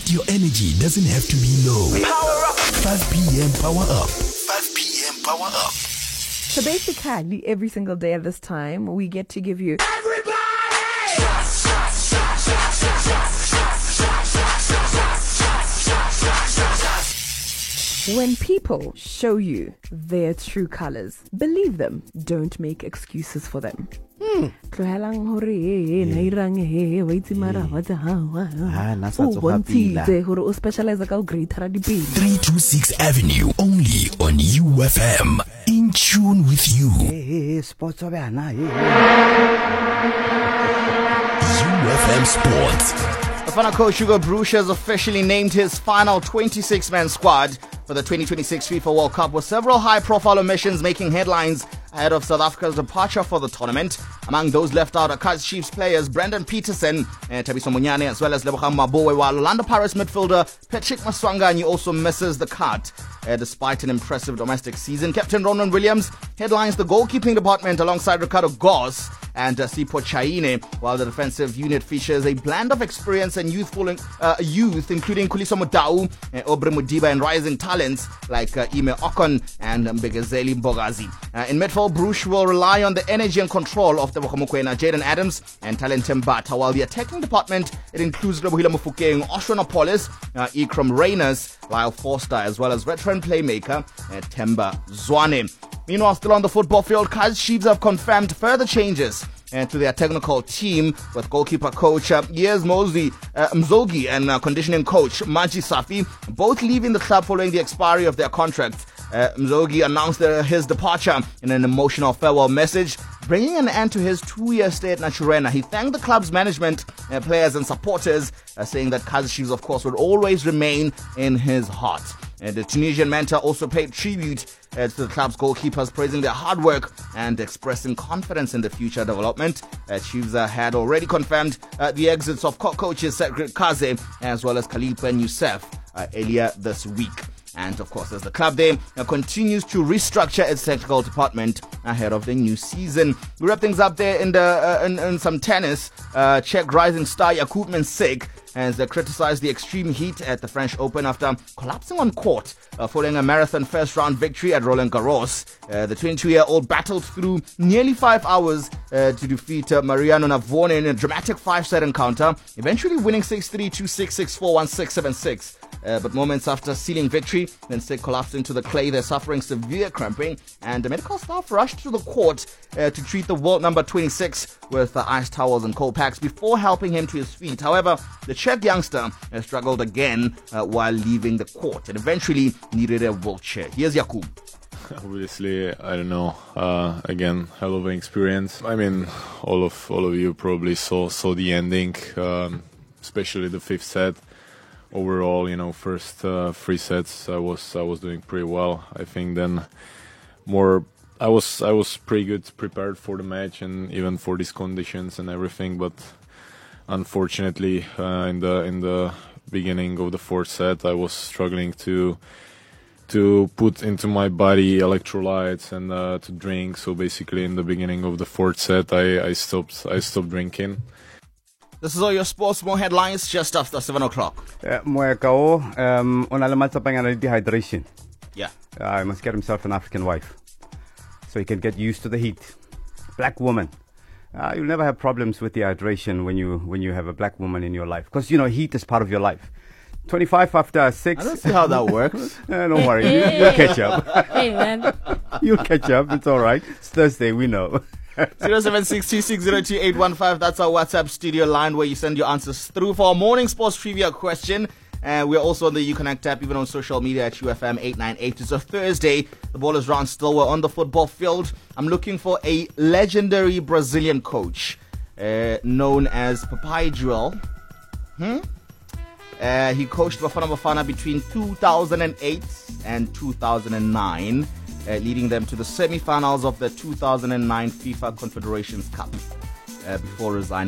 Your energy doesn't have to be low. Power up. 5 p.m. Power Up. 5 p.m. Power Up. So basically, every single day at this time, we get to give you when people show you their true colors, believe them. Don't make excuses for them. 326 Avenue, only on UFM. In tune with you. UFM Sports. Bafana coach Hugo Broos has officially named his final 26-man squad for the 2026 FIFA World Cup, with several high-profile omissions making headlines ahead of South Africa's departure for the tournament. Among those left out are Kaizer Chiefs players Brendan Peterson, Thabiso Munyane, as well as Lebogang Maboe, while Orlando Pirates midfielder Patrick Maswanganyi also misses the cut. Despite an impressive domestic season, Captain Ronwen Williams headlines the goalkeeping department alongside Ricardo Goss and Sipho Chaine, while the defensive unit features a blend of experience and youth, including Khuliso Mudau, Aubrey Mudiba, and rising talents like Ime Okon and Mbegezeli Mbogazi. In midfield, Broos will rely on the energy and control of the Mokwena, Jaden Adams and Talentem Bata, while the attacking department, it includes Lebohile Mofokeng, Oshwana Polis, Ikram Reyners, Lyle Forster, as well as veteran playmaker Temba Zwane. Meanwhile, still on the football field, Kaizer Chiefs have confirmed further changes to their technical team, with goalkeeper coach Yez Mzogi and conditioning coach Maji Safi both leaving the club following the expiry of their contracts. Mzogi announced his departure in an emotional farewell message, bringing an end to his 2-year stay at Naturena. He thanked the club's management, players and supporters, saying that Kaizer Chiefs, of course, would always remain in his heart. The Tunisian mentor also paid tribute to the club's goalkeepers, praising their hard work and expressing confidence in the future development. Chiefs had already confirmed the exits of coaches Cedric Kaze as well as Khalifa and Youssef earlier this week. And of course, as the club there continues to restructure its technical department ahead of the new season. We wrap things up there in some tennis. Czech rising star Jakub Mensik has criticized the extreme heat at the French Open after collapsing on court following a marathon first-round victory at Roland Garros. The 22-year-old battled through nearly 5 hours to defeat Mariano Navone in a dramatic 5-set encounter, eventually winning 6-3, 2-6, 6-4, 1-6, 7-6. But moments after sealing victory, Mensik collapsed into the clay, there suffering severe cramping, and the medical staff rushed to the court to treat the world number 26 with ice towels and cold packs before helping him to his feet. However, the Czech youngster struggled again while leaving the court and eventually needed a wheelchair. Here's Jakub. Obviously, I don't know. Again, hell of an experience. I mean, all of you probably saw the ending, especially the 5th set. Overall, first 3 sets I was doing pretty well. I think then I was pretty good prepared for the match and even for these conditions and everything. But unfortunately, in the beginning of the 4th set, I was struggling to put into my body electrolytes and to drink. So basically, in the beginning of the 4th set, I stopped drinking. This is all your sports. More headlines just after 7 o'clock. Dehydration. Yeah. He must get himself an African wife so he can get used to the heat. Black woman. You'll never have problems with dehydration when you have a black woman in your life, because heat is part of your life. 25 after 6. I don't see how that works. Don't worry, you'll catch up. Hey man, You'll catch up. It's all right. It's Thursday, we know. 0762602815. That's our WhatsApp studio line where you send your answers through for our morning sports trivia question. We're also on the Uconnect app, even on social media at UFM898. It's a Thursday. The ball is round still. We're on the football field. I'm looking for a legendary Brazilian coach known as Papai Joel. He coached Bafana between 2008 and 2009. Leading them to the semi-finals of the 2009 FIFA Confederations Cup before resigning.